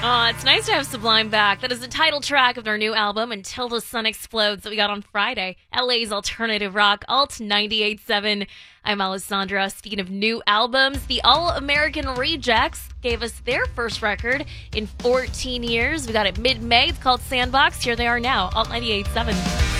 It's nice to have Sublime back. That is the title track of their new album, Until the Sun Explodes, that we got on Friday. LA's alternative rock, Alt 98.7. I'm Alessandra. Speaking of new albums, the All-American Rejects gave us their first record in 14 years. We got it mid-May. It's called Sandbox. Here they are now, Alt 98.7.